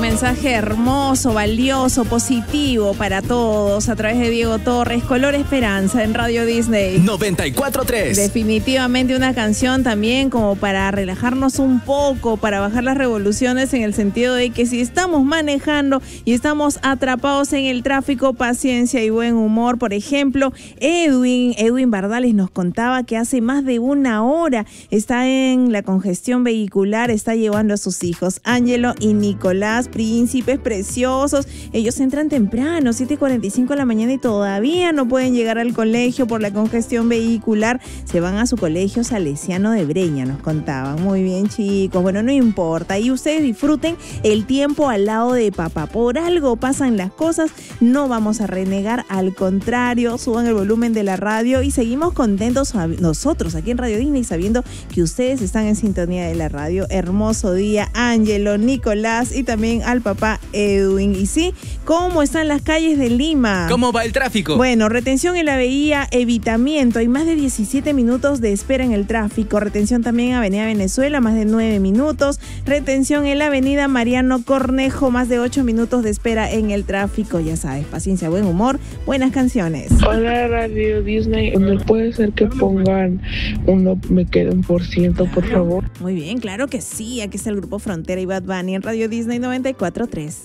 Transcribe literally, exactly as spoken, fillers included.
mensaje hermoso, valioso, positivo para todos a través de Diego Torres, Color Esperanza en Radio Disney noventa y cuatro punto tres. Definitivamente una canción también como para relajarnos un poco, para bajar las revoluciones, en el sentido de que si estamos manejando y estamos atrapados en el tráfico, paciencia y buen humor. Por ejemplo, Edwin, Edwin Bardales nos contaba que hace más de una hora está en la congestión vehicular, está llevando a sus hijos, Ángelo y Nicolás, príncipes preciosos. Ellos entran temprano, siete cuarenta y cinco de la mañana, y todavía no pueden llegar al colegio por la congestión vehicular. Se van a su colegio Salesiano de Breña, nos contaban. Muy bien, chicos. Bueno, no importa. Y ustedes disfruten el tiempo al lado de papá. Por algo pasan las cosas. No vamos a renegar. Al contrario, suban el volumen de la radio y seguimos contentos nosotros aquí en Radio Disney, sabiendo que ustedes están en sintonía de la radio. Hermoso día, Ángelo, Nicolás y también al papá Edwin. Y sí, ¿cómo están las calles de Lima? ¿Cómo va el tráfico? Bueno, retención en la bahía, evitamiento. Hay más de diecisiete minutos de espera en el tráfico. Retención también en Avenida Venezuela, más de nueve minutos. Retención en la Avenida Mariano Cornejo, más de ocho minutos de espera en el tráfico. Ya sabes, paciencia, buen humor, buenas canciones. Hola, Radio Disney. ¿No puede ser que pongan uno me queda un por ciento, por favor? Muy bien, claro que sí. Aquí está el grupo Frontera y Bad Bunny en Radio Disney noventa y cuatro punto tres.